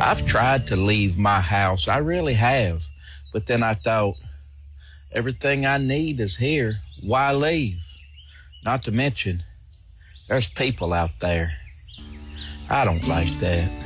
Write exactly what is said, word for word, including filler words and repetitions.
I've tried to leave my house. I really have. But then I thought, everything I need is here. Why leave? Not to mention, there's people out there. I don't like that.